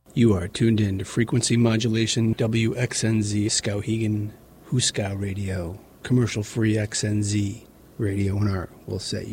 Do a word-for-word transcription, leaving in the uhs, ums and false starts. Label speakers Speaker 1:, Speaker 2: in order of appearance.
Speaker 1: You are tuned in to Frequency Modulation, W X N Z, Skowhegan, Huska Radio, commercial-free X N Z radio, and our, we'll say,